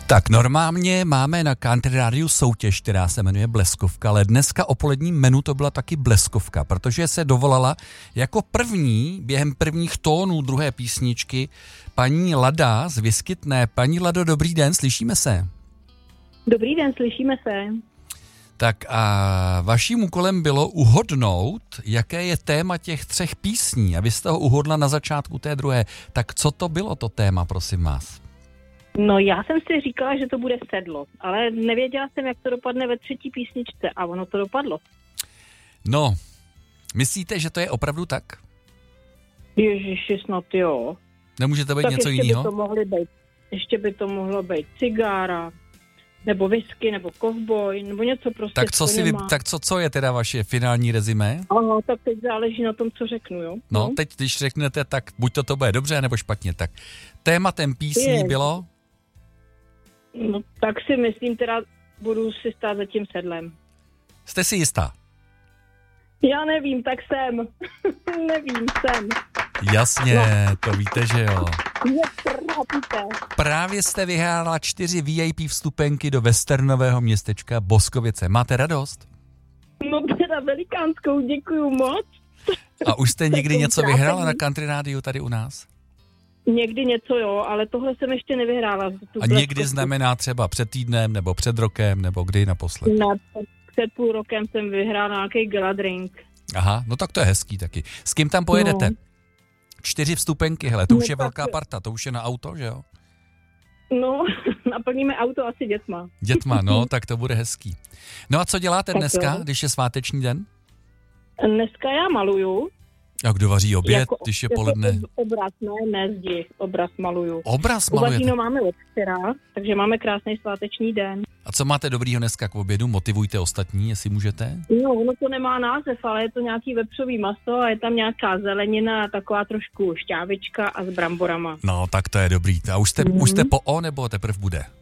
Tak normálně máme na Country Rádiu soutěž, která se jmenuje Bleskovka, ale dneska o poledním menu to byla taky Bleskovka, protože se dovolala jako první, během prvních tónů druhé písničky, paní Lada z Vyskytné. Paní Lado, dobrý den, slyšíme se? Dobrý den, slyšíme se. Tak a vaším úkolem bylo uhodnout, jaké je téma těch 3 písní a vy jste ho uhodla na začátku té druhé. Tak co to bylo to téma, prosím vás? No já jsem si říkala, že to bude sedlo, ale nevěděla jsem, jak to dopadne ve 3. písničce a ono to dopadlo. No, myslíte, že to je opravdu tak? Ježiši, snad jo. Nemůže to být tak něco ještě jiného? Ještě by to mohlo být cigára, nebo whisky, nebo kovboj, nebo něco prostě. Tak co je teda vaše finální rezimé? Aha, tak teď záleží na tom, co řeknu, jo? No, teď když řeknete, tak buď to bude dobře, nebo špatně, tak tématem písní bylo? No, tak si myslím, teda budu si stát za tím sedlem. Jste si jistá? Já nevím, tak jsem. jsem. Jasně, no. To víte, že jo. Právě jste vyhrála 4 VIP vstupenky do westernového městečka Boskovice. Máte radost? No teda velikánskou, děkuju moc. A už jste někdy něco vyhrála na Country Rádiu tady u nás? Někdy něco jo, ale tohle jsem ještě nevyhrála. A někdy znamená třeba před týdnem, nebo před rokem, nebo kdy naposled? Ne, před půl rokem jsem vyhrála nějaký galadrink. Aha, no tak to je hezký taky. S kým tam pojedete? No. 4 vstupenky, hele, to už je velká parta, to už je na auto, že jo? No, naplníme auto asi dětma. Dětma, no, tak to bude hezký. No a co děláte dneska, když je sváteční den? Dneska já maluju. A kdo vaří oběd, když je poledne? Obraz, ne zdi, obraz maluju. Obraz malujete? Uvaříno máme od včera, takže máme krásný sváteční den. A co máte dobrýho dneska k obědu? Motivujte ostatní, jestli můžete? No, ono to nemá název, ale je to nějaký vepřový maso a je tam nějaká zelenina, taková trošku šťávička a s bramborama. No, tak to je dobrý. A už jste po O, nebo teprve bude?